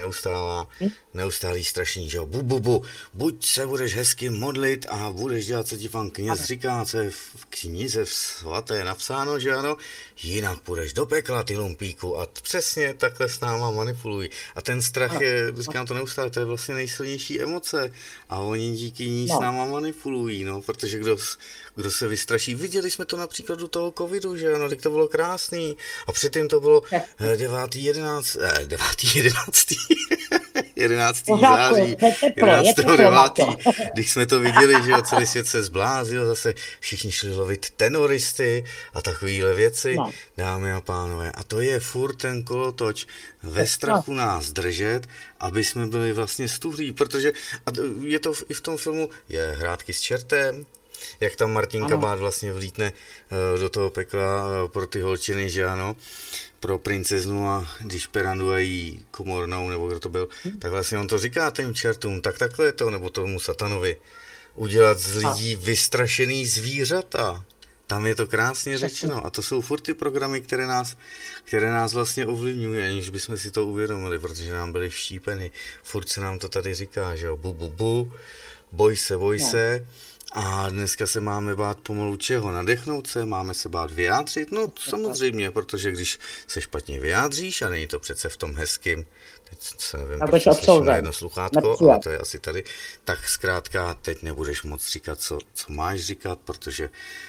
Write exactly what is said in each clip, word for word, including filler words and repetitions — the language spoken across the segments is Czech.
neustálá, neustálý strašný, že jo, bu, bu, bu, buď se budeš hezky modlit a budeš dělat, co ti pan kněz říká, co je v knize v svaté napsáno, že ano, jinak půjdeš do pekla, ty lumpíku, a přesně takhle s náma manipulují. A ten strach je, říkám to neustále, to je vlastně nejsilnější emoce a oni díky ní s náma manipulují, no, protože kdo, kdo se vystraší, viděli jsme to například u toho covidu, že ano, tak to bylo krásný a předtím to bylo devátý jedenáctý, eh, devátý jedenáctý jedenáctého září, jedenáctého devátého když jsme to viděli, že jo, celý svět se zblázil, zase všichni šli lovit tenoristy a takovéhle věci, no. Dámy a pánové. A to je furt ten kolotoč, ve strachu nás držet, aby jsme byli vlastně stuhlí, protože a je to i v tom filmu, je Hrátky s čertem, jak tam Martin Kabát vlastně vlítne do toho pekla pro ty holčiny, že ano, pro princeznu a když perandují komornou, nebo kdo to byl, tak vlastně on to říká těm čertům, tak takhle je to, nebo tomu satanovi, udělat z lidí vystrašený zvířata. Tam je to krásně řečeno a to jsou furt ty programy, které nás, které nás vlastně ovlivňují, aniž bychom si to uvědomili, protože nám byly vštípeny. Furt se nám to tady říká, že jo, bu, bu, bu, boj se, boj se. A dneska se máme bát pomalu čeho? Nadechnout se? Máme se bát vyjádřit? No samozřejmě, protože když se špatně vyjádříš a není to přece v tom hezkým, teď se nevím, proč slyším na jedno sluchátko, ale to je asi tady, tak zkrátka teď nebudeš moc říkat, co, co máš říkat, protože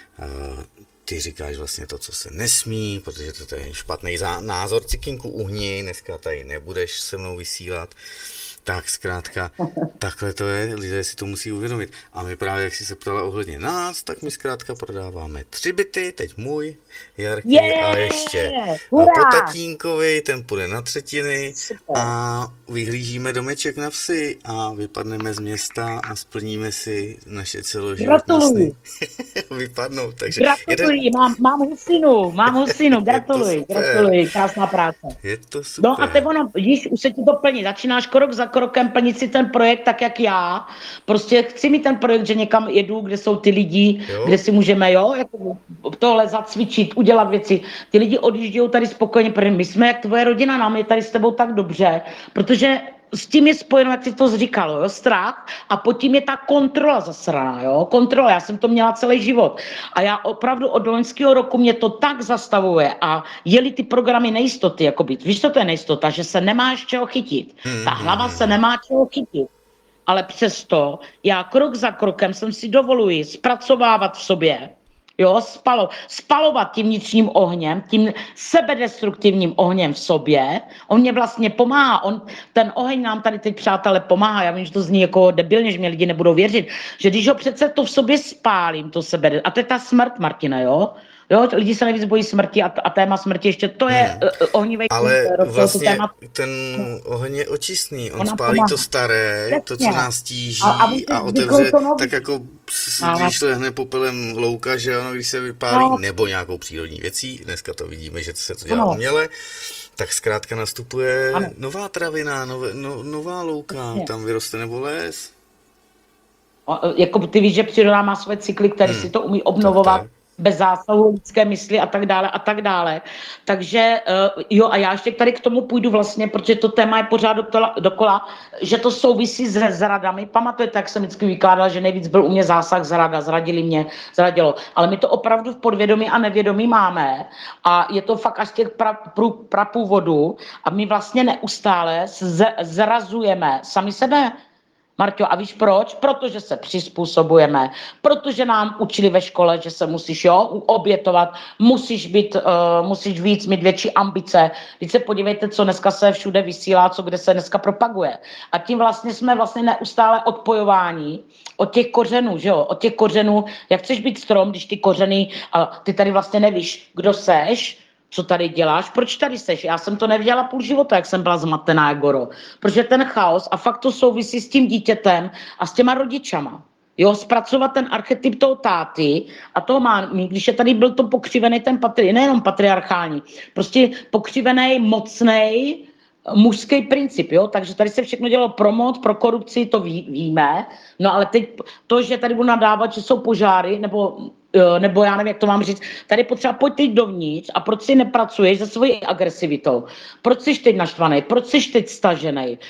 uh, ty říkáš vlastně to, co se nesmí, protože to je špatný názor, cikinku uhni, dneska tady nebudeš se mnou vysílat. Tak zkrátka, takhle to je, lidé si to musí uvědomit. A my právě, jak jsi se ptala ohledně nás, tak my zkrátka prodáváme tři byty, teď můj, Jarky yeah! A ještě a po tatínkovi, ten půjde na třetiny. Super. A vyhlížíme domeček na vsi a vypadneme z města a splníme si naše celoživotní sny. Vypadnou, takže... Gratuluji, jeden... mám, mám husinu, mám husinu, gratuluji, gratuluji, krásná práce. Je to super. No a teď ono, vidíš, už se ti to plní, začínáš krok za krokem plnit si ten projekt tak, jak já. Prostě chci mít ten projekt, že někam jedu, kde jsou ty lidi, jo. Kde si můžeme, jo, jako tohle zacvičit, udělat věci. Ty lidi odjíždějí tady spokojeně, protože my jsme jak tvoje rodina, nám je tady s tebou tak dobře, protože s tím je spojeno, jak jsi to říkalo, jo, strach a pod tím je ta kontrola zasraná, jo, kontrola, já jsem to měla celý život a já opravdu od loňského roku mě to tak zastavuje a jeli ty programy nejistoty, jakoby, víš, co to je nejistota, že se nemáš čeho chytit, ta hlava se nemá čeho chytit, ale přesto já krok za krokem jsem si dovoluji zpracovávat v sobě, jo, spalo, spalovat tím vnitřním ohněm, tím sebedestruktivním ohněm v sobě. On mě vlastně pomáhá. On, ten oheň nám tady teď, přátelé, pomáhá. Já vím, že to zní jako debilně, že mě lidi nebudou věřit, že když ho přece to v sobě spálím, to sebe, a to je ta smrt, Martina, jo? Jo, lidi se nejvíc bojí smrti a, a téma smrti ještě, to je hmm. uh, ohnivý. Ale vlastně téma... ten oheň je očistný, on Ona spálí pomáhá. To staré, Přesně. To, co nás tíží a, a, a otevře, to tak jako když lehne popelem louka, že ono, když se vypálí, no. Nebo nějakou přírodní věcí, dneska to vidíme, že se to dělá no. uměle, tak zkrátka nastupuje ano. nová travina, nové, no, nová louka, Přesně. Tam vyroste nebo les. O, jako ty víš, že příroda má své cykly, které hmm. si to umí obnovovat. Tak, tak. Bez zásahu lidské mysli a tak dále a tak dále. Takže uh, jo, a já ještě tady k tomu půjdu vlastně, protože to téma je pořád dokola, dokola že to souvisí s zradami. Pamatujete, jak jsem vždycky vykládala, že nejvíc byl u mě zásah zrada, zradili mě, zradilo. Ale my to opravdu v podvědomí a nevědomí máme a je to fakt až z těch pra, pra, prapůvodů a my vlastně neustále z, zrazujeme sami sebe. Marťo, a víš proč? Protože se přizpůsobujeme, protože nám učili ve škole, že se musíš jo, obětovat, musíš být, uh, musíš víc, mít větší ambice. Teď se podívejte, co dneska se všude vysílá, co kde se dneska propaguje. A tím vlastně jsme vlastně neustále odpojování od těch kořenů, že jo, od těch kořenů, jak chceš být strom, když ty kořeny, a ty tady vlastně nevíš, kdo seš, co tady děláš, proč tady seš? Já jsem to nevěděla půl života, jak jsem byla zmatená jak goro. Protože ten chaos, a fakt to souvisí s tím dítětem a s těma rodičama. Jo, zpracovat ten archetyp toho táty a toho má, když je tady byl to pokřivený ten patri, nejenom patriarchální, prostě pokřivený, mocnej, mužský princip, jo, takže tady se všechno dělalo pro moc, pro korupci, to ví, víme, no ale teď to, že tady budu nadávat, že jsou požáry, nebo nebo já nevím, jak to mám říct, tady potřeba pojď teď dovnitř a proč si nepracuješ se svojí agresivitou? Proč jsi teď naštvaný? Proč jsi teď stažený?